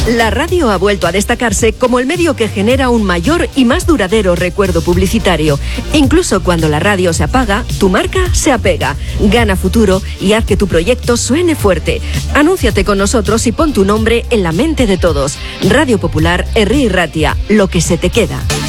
La radio ha vuelto a destacarse como el medio que genera un mayor y más duradero recuerdo publicitario. Incluso cuando la radio se apaga, tu marca se apega. Gana futuro y haz que tu proyecto suene fuerte. Anúnciate con nosotros y pon tu nombre en la mente de todos. Radio Popular, Herri y Ratia, lo que se te queda.